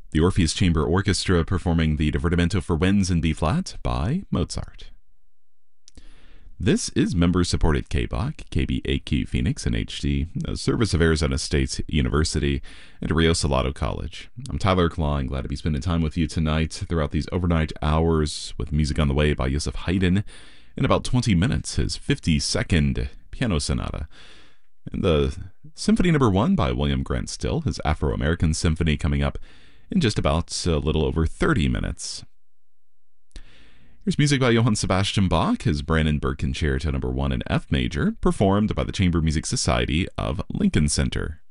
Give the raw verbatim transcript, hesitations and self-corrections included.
The Orpheus Chamber Orchestra performing the Divertimento for Winds in B-flat by Mozart. This is member-supported K B O C, K B A Q Phoenix in H D, a service of Arizona State University and Rio Salado College. I'm Tyler Klein, glad to be spending time with you tonight throughout these overnight hours with music on the way by Joseph Haydn. In about twenty minutes, his fifty-second Piano Sonata. And the Symphony Number One by William Grant Still, his Afro-American Symphony, coming up in just about a little over thirty minutes. Here's music by Johann Sebastian Bach, his Brandenburg Concerto Number One in F major, performed by the Chamber Music Society of Lincoln Center.